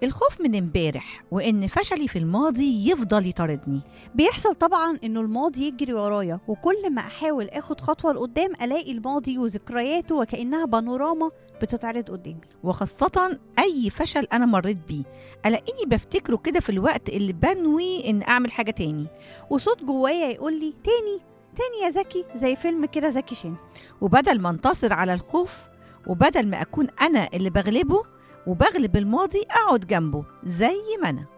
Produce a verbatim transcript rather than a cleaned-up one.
الخوف من امبارح وإن فشلي في الماضي يفضل يطاردني. بيحصل طبعا انه الماضي يجري ورايا، وكل ما احاول اخد خطوة لقدام الاقي الماضي وذكرياته وكأنها بانوراما بتتعرض قدامي. وخاصة أي فشل أنا مريت بيه ألاقيني بفتكره كده في الوقت اللي بنوي إن أعمل حاجة تاني، وصوت جوايا يقول لي تاني تاني يا زكي، زي فيلم كده زكي شان. وبدل ما انتصر على الخوف وبدل ما أكون أنا اللي بغلبه وبغلب الماضي أقعد جنبه زي ما أنا.